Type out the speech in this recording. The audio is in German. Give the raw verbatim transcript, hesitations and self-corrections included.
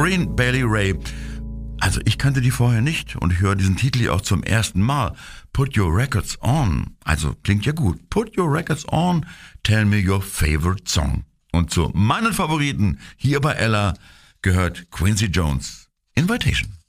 Corinne Bailey Rae. Also ich kannte die vorher nicht und höre diesen Titel auch zum ersten Mal. Put Your Records On. Also klingt ja gut. Put Your Records On. Tell me your favorite song. Und zu meinen Favoriten hier bei Ella gehört Quincy Jones. Invitation.